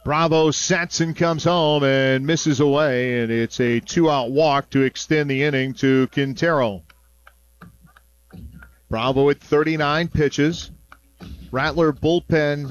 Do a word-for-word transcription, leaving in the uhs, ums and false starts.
Bravo sets and comes home and misses away, and it's a two-out walk to extend the inning to Quintero. Bravo at thirty-nine pitches. Rattler bullpen